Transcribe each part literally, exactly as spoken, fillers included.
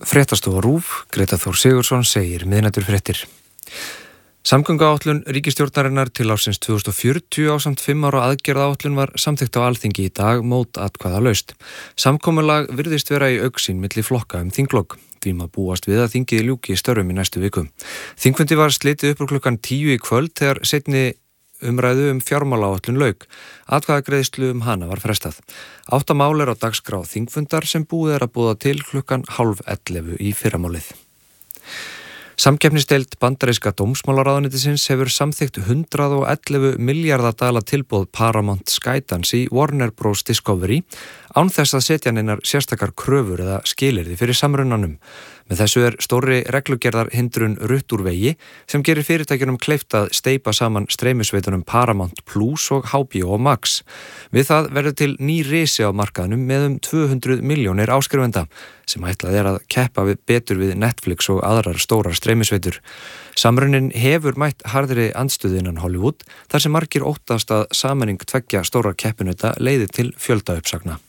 Fréttastofa RÚV, Greta Þór Sigurðsson segir miðnæturfréttir. Samgönguáætlun ríkisstjórnarinnar til ársins tvö þúsund og fjörutíu ásamt fimm ára aðgerðaáætlun var samþykkt á Alþingi í dag mótatkvæðalaust. Samkomulag virðist vera í augsýn milli flokka um þinglok. Því má búast við að þingið ljúki störfum í næstu viku. Þingfundi var slitið upp úr klukkan tíu í kvöld þegar seinni umræðu um fjármálaáætlun lauk. Atkvæðagreiðslu um hana var frestað. Átta mál er á dagskrá þingfundar sem búið er að boða til klukkan hálf ellefu í fyrramálið. Samkeppnisdeild bandaríska dómsmálaráðuneytisins hefur samþykkt hundrað og ellefu milljarða dala tilboð Paramount Skydance í Warner Bros. Discovery án þess að setja neinar sérstakar kröfur eða skilyrði fyrir samrunanum. Með þessu er stórri reglugerðar hindrun rutt úr vegi sem gerir fyrirtækjunum kleift að steypa saman streymisveitunum Paramount Plus og H B O Max. Við það verður til ný risi á markaðnum með um tvö hundruð milljónir áskrifenda sem ætlað er að keppa við betur við Netflix og aðrar stórar streymisveitur. Samrunin hefur mætt harðri andstöðu innan Hollywood þar sem margir óttast að sameining tveggja stórar keppinauta leiði til fjöldauppsagna.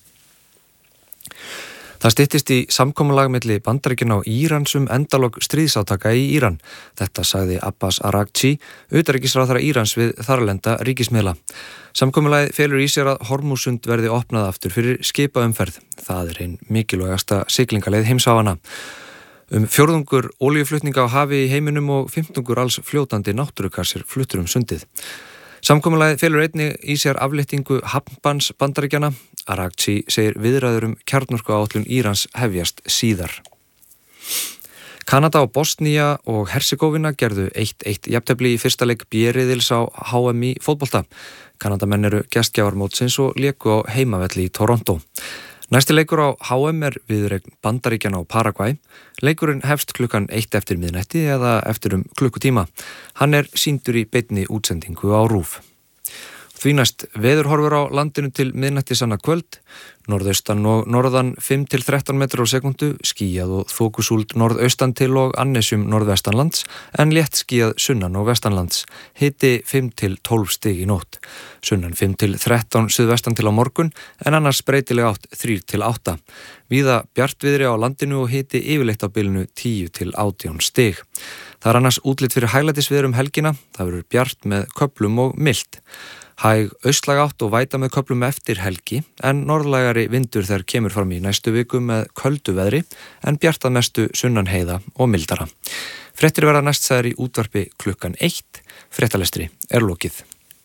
Það styttist í samkomulag milli Bandaríkjanna og Írans um endalok stríðsátaka í Íran. Þetta sagði Abbas Araghchi, utanríkisráðherra Írans við þarlenda ríkismiðla. Samkomulagið felur í sér að Hormúsund verði opnað aftur fyrir skipaumferð. Það er ein mikilvægasta siglingaleið heimshafanna. Um fjórðungur olíuflutninga á hafi í heiminum og fimmtungur alls fljótandi náttúrukassir fluttur um sundið. Samkomulagið felur einnig í sér afléttingu hafnbanns Bandaríkjanna. Araghchi segir viðræður um kjarnorkuáætlun Írans hefjast síðar. Kanada og Bosnía og Herzegovina gerðu eitt eitt jafntefli í fyrsta leik B-riðils á H M í fótbolta. Kanadamenn eru gestgjafarmótsins og léku á heimavelli í Toronto. Næsti leikur á H M er viðureign Bandaríkjanna og Paragvæ. Leikurinn hefst klukkan eitt eftir miðnætti eða eftir um klukkutíma. Hann er sýndur í beinni útsendingu á RÚV. Því næst veðurhorfur á landinu til miðnættis annað kvöld. Norðaustan og norðan fimm til þrettán metrar á sekundu, skýjað og þokusúld norðaustan til og annesjum norðvestanlands, en létt skýjað sunnan og vestanlands. Hiti fimm til tólf stig í nótt. Sunnan fimm til þrettán suðvestan til á morgun, en annars breytileg átt þrjú til átta. Víða bjartviðri á landinu og hiti yfirleitt á bilinu tíu til átján stig. Það er annars útlit fyrir hæglætisviður um helgina. Það verður bjart með köflum og milt. Hæg austlæg átt og væta með köflum eftir helgi, en norðlægari vindur þegar kemur fram í næstu viku með köldu veðri, en bjartað mestu sunnan heiða og mildara. Fréttir verða næst sagðar í útvarpi klukkan eitt. Fréttalestri er lokið.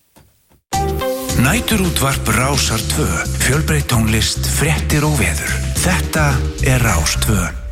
Næturútvarp Rásar tvö. Fjölbreytt tónlist, fréttir og veður. Þetta er Rás tvö.